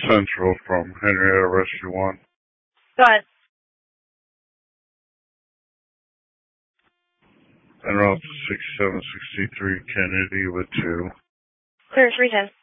Central from Henrietta Rescue 1. Go ahead. En route to 6763 Kennedy with 2. Clear 310.